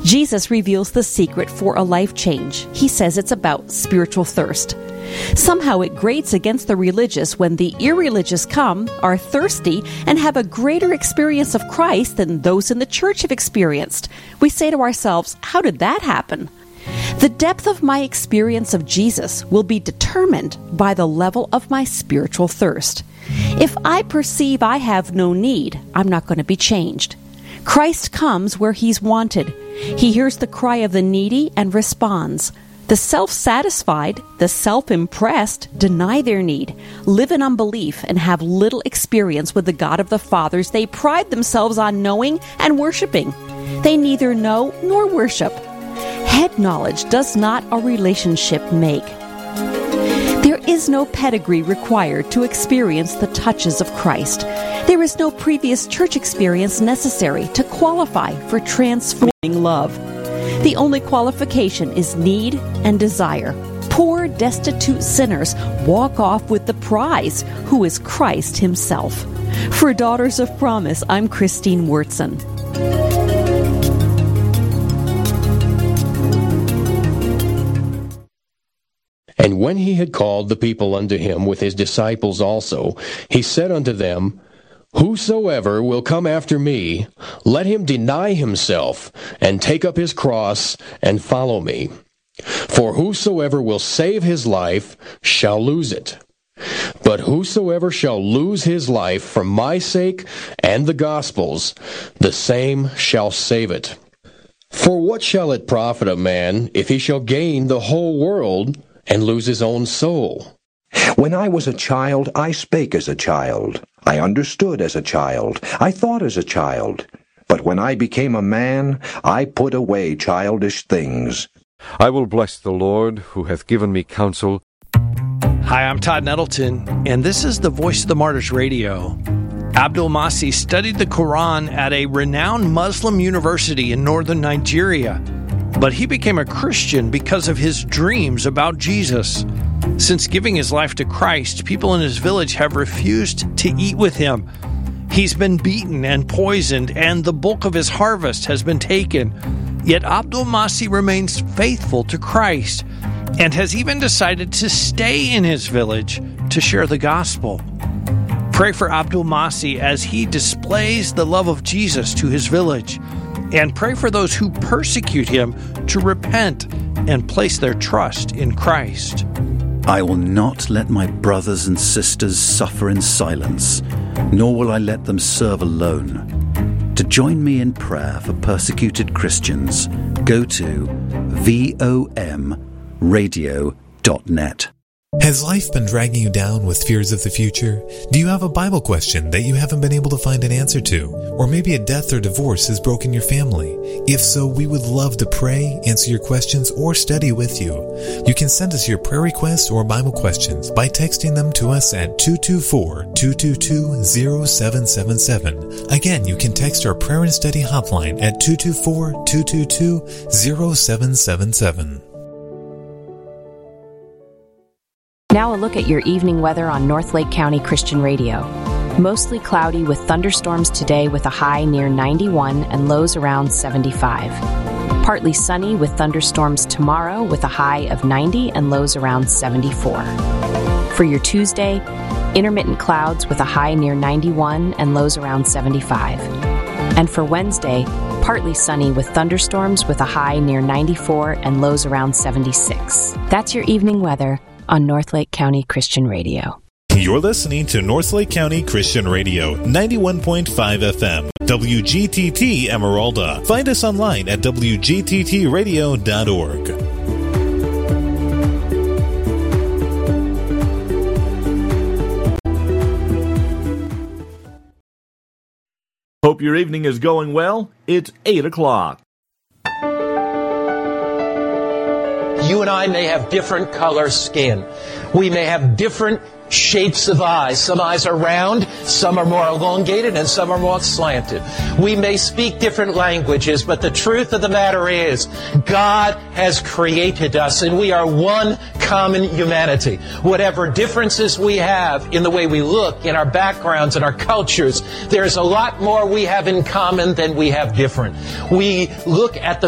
Jesus reveals the secret for a life change. He says it's about spiritual thirst. Somehow it grates against the religious when the irreligious come, are thirsty, and have a greater experience of Christ than those in the church have experienced. We say to ourselves, how did that happen? The depth of my experience of Jesus will be determined by the level of my spiritual thirst. If I perceive I have no need, I'm not going to be changed. Christ comes where He's wanted. He hears the cry of the needy and responds. The self-satisfied, the self-impressed, deny their need, live in unbelief, and have little experience with the God of the fathers they pride themselves on knowing and worshiping. They neither know nor worship. Head knowledge does not a relationship make. There is no pedigree required to experience the touches of Christ. There is no previous church experience necessary to qualify for transforming love. The only qualification is need and desire. Poor, destitute sinners walk off with the prize, who is Christ Himself. For Daughters of Promise, I'm Christine Wurtson. And when He had called the people unto Him with His disciples also, He said unto them, Whosoever will come after me, let him deny himself, and take up his cross, and follow me. For whosoever will save his life shall lose it. But whosoever shall lose his life for my sake and the gospel's, the same shall save it. For what shall it profit a man if he shall gain the whole world and lose his own soul? When I was a child, I spake as a child. I understood as a child. I thought as a child. But when I became a man, I put away childish things. I will bless the Lord, who hath given me counsel. Hi, I'm Todd Nettleton, and this is the Voice of the Martyrs Radio. Abdul Masih studied the Quran at a renowned Muslim university in northern Nigeria, but he became a Christian because of his dreams about Jesus. Since giving his life to Christ, people in his village have refused to eat with him. He's been beaten and poisoned, and the bulk of his harvest has been taken. Yet Abdul Masih remains faithful to Christ and has even decided to stay in his village to share the gospel. Pray for Abdul Masih as he displays the love of Jesus to his village, and pray for those who persecute him to repent and place their trust in Christ. I will not let my brothers and sisters suffer in silence, nor will I let them serve alone. To join me in prayer for persecuted Christians, go to vomradio.net. Has life been dragging you down with fears of the future? Do you have a Bible question that you haven't been able to find an answer to? Or maybe a death or divorce has broken your family? If so, we would love to pray, answer your questions, or study with you. You can send us your prayer requests or Bible questions by texting them to us at 224-222-0777. Again, you can text our prayer and study hotline at 224-222-0777. Now a look at your evening weather on North Lake County Christian Radio. Mostly cloudy with thunderstorms today with a high near 91 and lows around 75. Partly sunny with thunderstorms tomorrow with a high of 90 and lows around 74. For your Tuesday, intermittent clouds with a high near 91 and lows around 75. And for Wednesday, partly sunny with thunderstorms with a high near 94 and lows around 76. That's your evening weather on North Lake County Christian Radio. You're listening to North Lake County Christian Radio, 91.5 FM, WGTT Emeralda. Find us online at wgttradio.org. Hope your evening is going well. It's 8 o'clock. You and I may have different color skin. We may have different shapes of eyes. Some eyes are round, some are more elongated, and some are more slanted. We may speak different languages, but the truth of the matter is, God has created us, and we are one common humanity. Whatever differences we have in the way we look, in our backgrounds, in our cultures, there's a lot more we have in common than we have different. We look at the